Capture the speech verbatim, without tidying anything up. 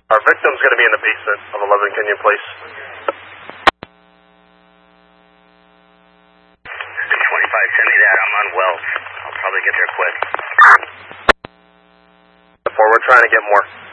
Our victim's going to be in the basement of eleven Kenyon Place. six twenty-five, send me that. I'm on Wells. I'll probably get there quick. We're trying to get more.